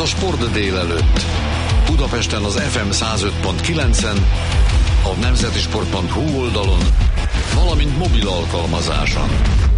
a Sport délelőtt. Budapesten az FM 105.9-en, a nemzetisport.hu oldalon, valamint mobil alkalmazáson.